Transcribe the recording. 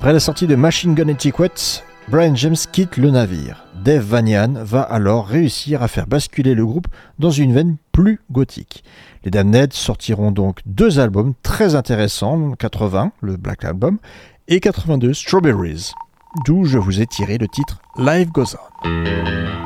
Après la sortie de Machine Gun Etiquette, Brian James quitte le navire. Dave Vanian va alors réussir à faire basculer le groupe dans une veine plus gothique. Les Damned sortiront donc 2 albums très intéressants, 80, le Black Album, et 82, Strawberries, d'où je vous ai tiré le titre Life Goes On.